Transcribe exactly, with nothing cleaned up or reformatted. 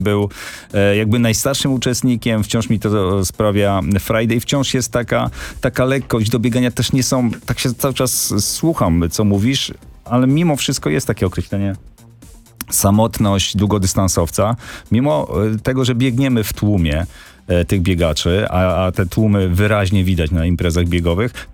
był e, jakby najstarszym uczestnikiem, wciąż mi to sprawia frajdę i wciąż jest taka, taka lekkość do biegania. Też nie są, tak się cały czas słucham, co mówisz, ale mimo wszystko jest takie określenie samotność długodystansowca. Mimo e, tego, że biegniemy w tłumie e, tych biegaczy, a, a te tłumy wyraźnie widać na imprezach biegowych,